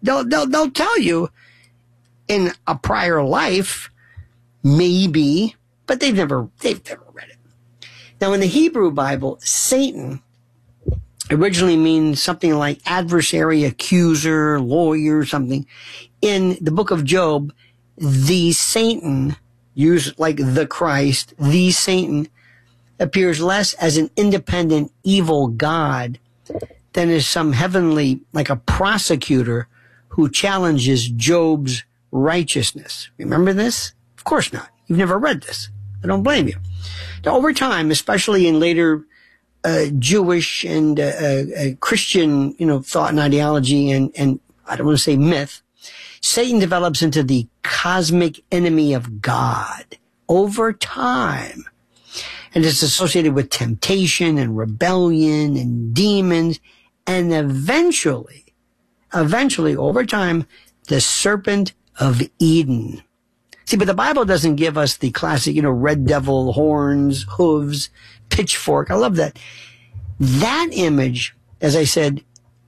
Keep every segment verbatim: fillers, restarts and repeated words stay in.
they'll, they'll, they'll tell you in a prior life, maybe, but they've never, they've never read it. Now, in the Hebrew Bible, Satan originally means something like adversary, accuser, lawyer, something. In the book of Job, the Satan, used like the Christ, the Satan, appears less as an independent evil god than as some heavenly, like a prosecutor who challenges Job's righteousness. Remember this? Of course not. You've never read this. I don't blame you. Now, over time, especially in later uh, Jewish and uh, uh, Christian, you know, thought and ideology, and and I don't want to say myth, Satan develops into the cosmic enemy of God over time, and it's associated with temptation and rebellion and demons, and eventually, eventually, over time, the serpent of Eden. See, but the Bible doesn't give us the classic, you know, red devil, horns, hooves, pitchfork. I love that. That image, as I said,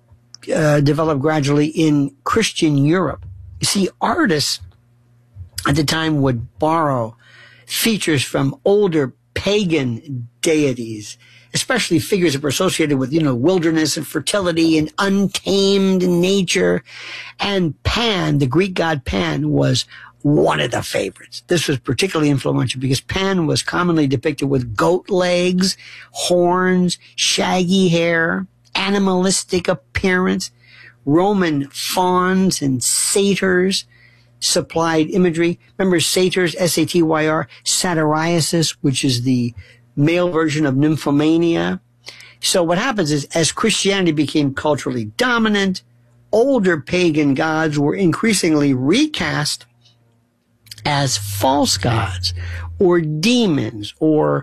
uh, developed gradually in Christian Europe. You see, artists at the time would borrow features from older pagan deities, especially figures that were associated with, you know, wilderness and fertility and untamed nature. And Pan, the Greek god Pan, was one of the favorites. This was particularly influential because Pan was commonly depicted with goat legs, horns, shaggy hair, animalistic appearance. Roman fauns and satyrs supplied imagery. Remember satyrs, S A T Y R, satyriasis, which is the male version of nymphomania. So what happens is, as Christianity became culturally dominant, older pagan gods were increasingly recast as false gods or demons or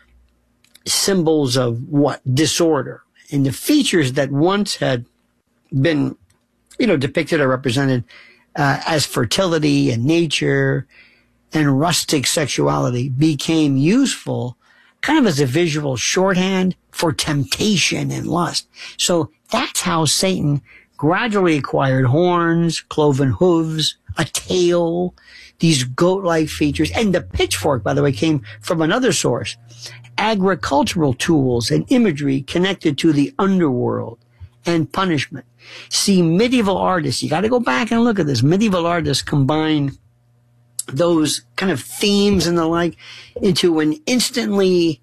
symbols of what? Disorder. And the features that once had been, you know, depicted or represented uh, as fertility and nature and rustic sexuality became useful kind of as a visual shorthand for temptation and lust. So that's how Satan gradually acquired horns, cloven hooves, a tail, these goat-like features. And the pitchfork, by the way, came from another source. Agricultural tools and imagery connected to the underworld and punishment. See, medieval artists, you got to go back and look at this. Medieval artists combine those kind of themes and the like into an instantly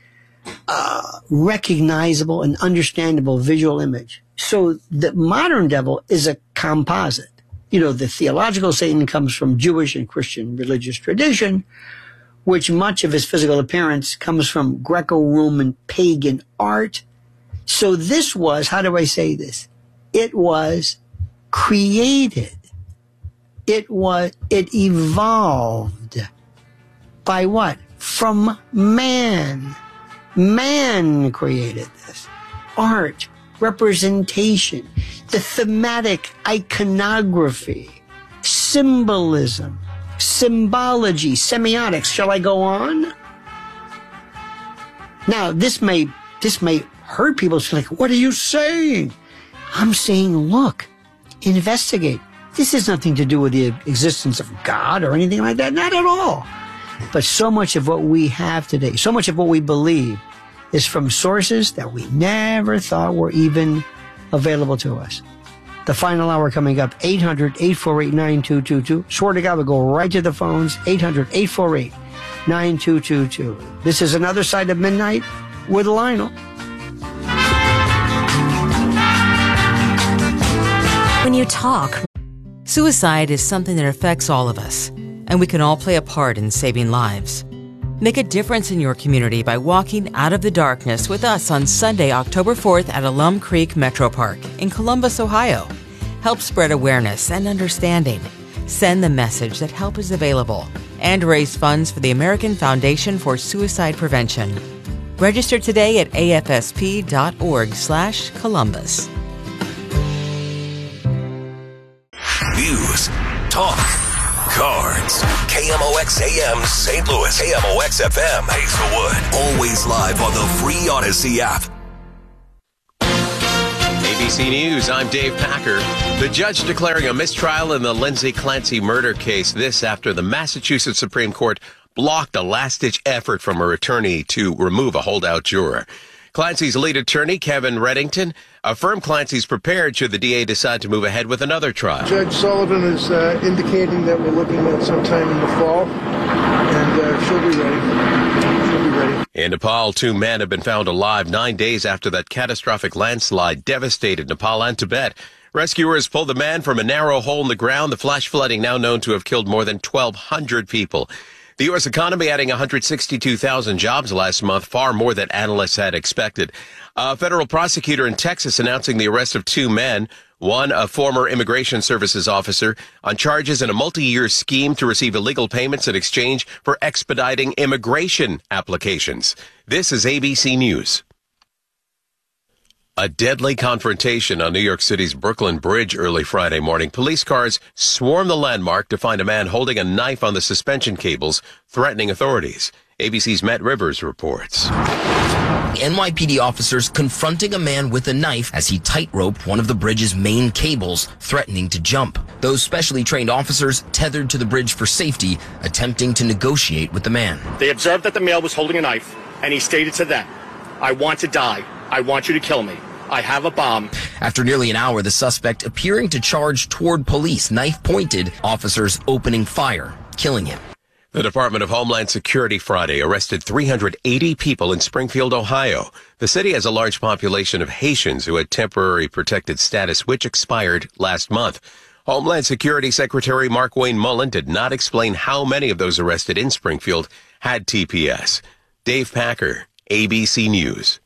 uh, recognizable and understandable visual image. So the modern devil is a composite. You know, the theological Satan comes from Jewish and Christian religious tradition, which much of his physical appearance comes from Greco-Roman pagan art. So this was, how do I say this? It was created. It was, it evolved by what? From man. Man created this. Art, representation, the thematic iconography, symbolism, symbology, semiotics. Shall I go on? Now, this may, this may hurt people. It's like, what are you saying? I'm saying, look, investigate. This has nothing to do with the existence of God or anything like that. Not at all. But so much of what we have today, so much of what we believe is from sources that we never thought were even available to us. The final hour coming up, eight hundred, eight four eight, nine two two two. Swear to God, we'll go right to the phones, eight hundred, eight four eight, nine two two two. This is Another Side of Midnight with Lionel. When you talk, suicide is something that affects all of us, and we can all play a part in saving lives. Make a difference in your community by walking out of the darkness with us on Sunday, October fourth at Alum Creek Metro Park in Columbus, Ohio. Help spread awareness and understanding. Send the message that help is available and raise funds for the American Foundation for Suicide Prevention. Register today at A F S P dot org slash Columbus. News, talk, cards. K M O X A M Saint Louis, K M O X F M Hazelwood. Always live on the free Odyssey app. Maybe B C News, I'm Dave Packer. The judge declaring a mistrial in the Lindsay Clancy murder case. This after the Massachusetts Supreme Court blocked a last-ditch effort from her attorney to remove a holdout juror. Clancy's lead attorney, Kevin Reddington, affirmed Clancy's prepared should the D A decide to move ahead with another trial. Judge Sullivan is uh, indicating that we're looking at sometime in the fall, and uh, she'll be ready. She'll be ready. In Nepal, two men have been found alive nine days after that catastrophic landslide devastated Nepal and Tibet. Rescuers pulled the man from a narrow hole in the ground, the flash flooding now known to have killed more than twelve hundred people. The U S economy adding one hundred sixty-two thousand jobs last month, far more than analysts had expected. A federal prosecutor in Texas announcing the arrest of two men, one a former Immigration Services officer, on charges in a multi-year scheme to receive illegal payments in exchange for expediting immigration applications. This is A B C News. A deadly confrontation on New York City's Brooklyn Bridge early Friday morning. Police cars swarmed the landmark to find a man holding a knife on the suspension cables, threatening authorities. A B C's Matt Rivers reports. N Y P D officers confronting a man with a knife as he tight-roped one of the bridge's main cables, threatening to jump. Those specially trained officers tethered to the bridge for safety, attempting to negotiate with the man. They observed that the male was holding a knife, and he stated to them, "I want to die. I want you to kill me. I have a bomb." After nearly an hour, the suspect appearing to charge toward police, knife pointed, officers opening fire, killing him. The Department of Homeland Security Friday arrested three hundred eighty people in Springfield, Ohio. The city has a large population of Haitians who had temporary protected status, which expired last month. Homeland Security Secretary Markwayne Mullin did not explain how many of those arrested in Springfield had T P S. Dave Packer, A B C News.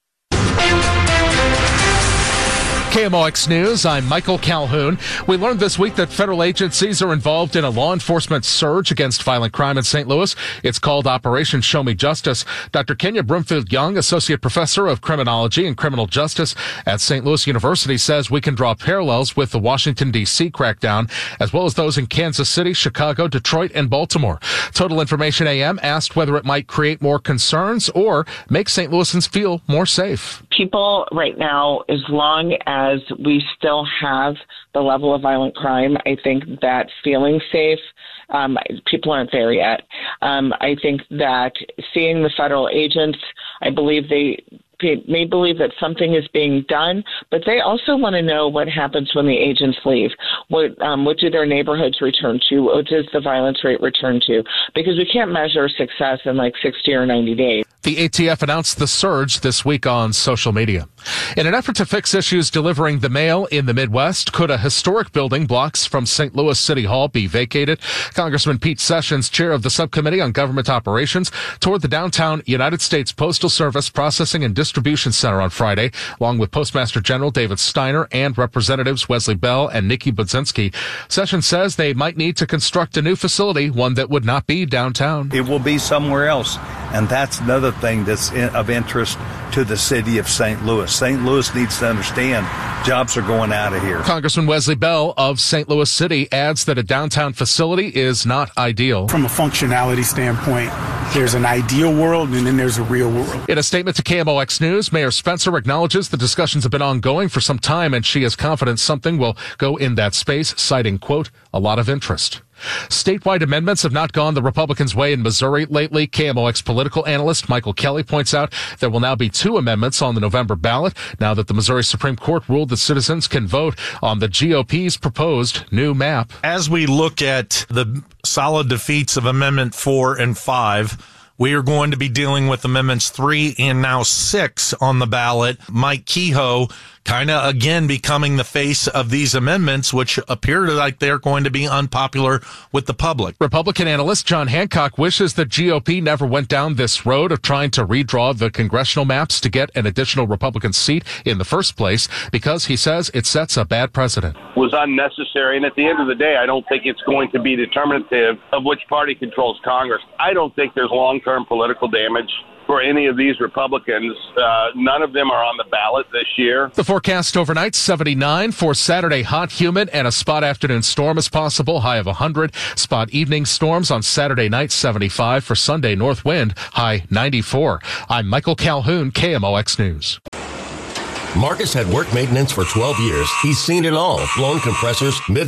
K M O X News, I'm Michael Calhoun. We learned this week that federal agencies are involved in a law enforcement surge against violent crime in Saint Louis. It's called Operation Show Me Justice. Doctor Kenya Broomfield-Young, Associate Professor of Criminology and Criminal Justice at Saint Louis University, says we can draw parallels with the Washington, D C crackdown, as well as those in Kansas City, Chicago, Detroit, and Baltimore. Total Information A M asked whether it might create more concerns or make Saint Louisans feel more safe. People right now, as long as we still have the level of violent crime, I think that feeling safe, um, people aren't there yet. Um, I think that seeing the federal agents, I believe they may believe that something is being done, but they also want to know what happens when the agents leave. What, um, what do their neighborhoods return to? What does the violence rate return to? Because we can't measure success in like sixty or ninety days. The A T F announced the surge this week on social media. In an effort to fix issues delivering the mail in the Midwest, could a historic building blocks from Saint Louis City Hall be vacated? Congressman Pete Sessions, chair of the Subcommittee on Government Operations, toured the downtown United States Postal Service Processing and Distribution Center on Friday, along with Postmaster General David Steiner and Representatives Wesley Bell and Nikki Budzinski. Sessions says they might need to construct a new facility, one that would not be downtown. It will be somewhere else, and that's another thing that's in, of interest to the city of Saint Louis. Saint Louis needs to understand jobs are going out of here. Congressman Wesley Bell of Saint Louis City adds that a downtown facility is not ideal. From a functionality standpoint, there's an ideal world and then there's a real world. In a statement to K M O X News, Mayor Spencer acknowledges the discussions have been ongoing for some time and she is confident something will go in that space, citing, quote, a lot of interest. Statewide amendments have not gone the Republicans' way in Missouri lately. K M O X political analyst Michael Kelly points out there will now be two amendments on the November ballot now that the Missouri Supreme Court ruled that citizens can vote on the G O P's proposed new map. As we look at the solid defeats of Amendment four and five, we are going to be dealing with Amendments three and now six on the ballot. Mike Kehoe kind of, again, becoming the face of these amendments, which appear like they're going to be unpopular with the public. Republican analyst John Hancock wishes the G O P never went down this road of trying to redraw the congressional maps to get an additional Republican seat in the first place, because he says it sets a bad precedent. Was unnecessary, and at the end of the day, I don't think it's going to be determinative of which party controls Congress. I don't think there's long-term political damage for any of these Republicans. Uh, none of them are on the ballot this year. The forecast overnight, seventy-nine. For Saturday, hot, humid, and a spot afternoon storm is possible, high of one hundred. Spot evening storms on Saturday night, seventy-five. For Sunday, north wind, high ninety-four. I'm Michael Calhoun, K M O X News. Marcus had work maintenance for twelve years. He's seen it all. Blown compressors, mid